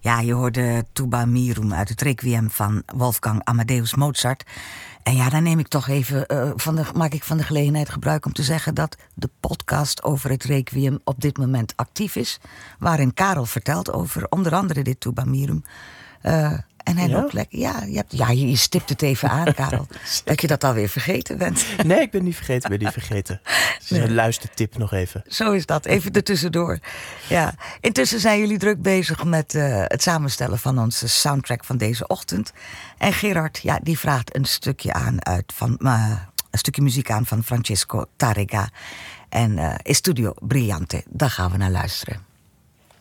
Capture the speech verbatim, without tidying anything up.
Ja, je hoorde Tuba Mirum uit het Requiem van Wolfgang Amadeus Mozart. En ja, dan neem ik toch even, uh, van de, maak ik van de gelegenheid gebruik om te zeggen dat de podcast over het Requiem op dit moment actief is. Waarin Karel vertelt over onder andere dit Tuba Mirum. Uh, En hij ja? loopt lekker. Ja, je, hebt, ja, je stipt het even aan, Karel. Dat je dat alweer vergeten bent. Nee, ik ben niet vergeten, ik ben niet vergeten. Dus nee. Een luistertip nog even. Zo is dat, even ertussendoor. Ja. Intussen zijn jullie druk bezig met uh, het samenstellen van onze soundtrack van deze ochtend. En Gerard, ja, die vraagt een stukje aan uit van uh, een stukje muziek aan van Francesco Tárrega. En uh, Estudio Brillante, daar gaan we naar luisteren.